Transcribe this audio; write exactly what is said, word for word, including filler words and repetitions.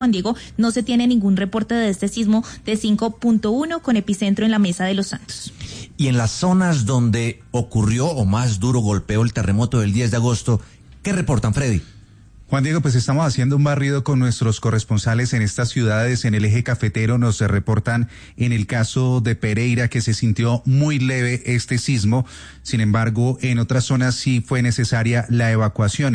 Juan Diego, no se tiene ningún reporte de este sismo de cinco punto uno con epicentro en la Mesa de los Santos. Y en las zonas donde ocurrió o más duro golpeó el terremoto del diez de agosto, ¿qué reportan, Freddy? Juan Diego, pues estamos haciendo un barrido con nuestros corresponsales en estas ciudades. En el eje cafetero nos reportan en el caso de Pereira que se sintió muy leve este sismo. Sin embargo, en otras zonas sí fue necesaria la evacuación.